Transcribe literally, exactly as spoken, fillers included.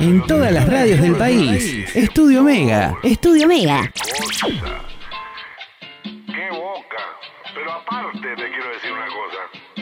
En todas las radios del país. Estudio Mega. Estudio Mega. Qué boca. Pero aparte te quiero decir una cosa.